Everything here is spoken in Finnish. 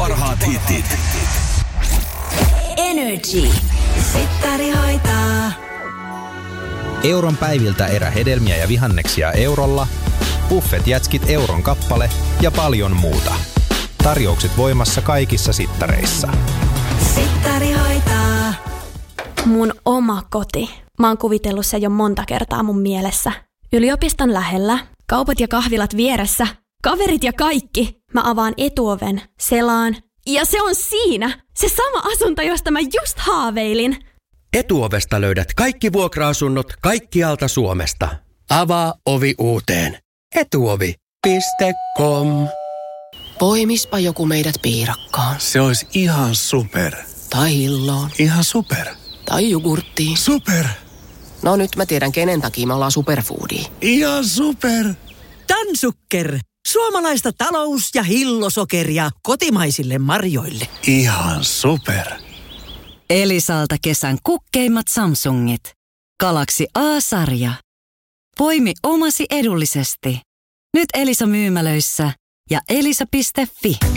parhaat hitit. Energy. Sittari hoitaa. Euron päiviltä erä hedelmiä ja vihanneksia eurolla, buffet-jätskit euron kappale ja paljon muuta. Tarjoukset voimassa kaikissa sittareissa. Sittari hoitaa. Mun oma koti. Mä oon kuvitellut sen jo monta kertaa mun mielessä. Yliopiston lähellä, kaupat ja kahvilat vieressä, kaverit ja kaikki. Mä avaan etuoven, selaan. Ja se on siinä! Se sama asunto, josta mä just haaveilin. Etuovesta löydät kaikki vuokra-asunnot kaikkialta Suomesta. Avaa ovi uuteen. Etuovi.com. Poimispa joku meidät piirakkaan. Se olisi ihan super. Tai hilloon. Ihan super. Tai jogurttiin. Super. No nyt mä tiedän, kenen takia me ollaan superfoodia. Ihan super. Tansukker. Suomalaista talous- ja hillosokeria kotimaisille marjoille. Ihan super. Elisalta kesän kukkeimmat Samsungit. Galaxy A-sarja. Poimi omasi edullisesti. Nyt Elisa myymälöissä ja elisa.fi.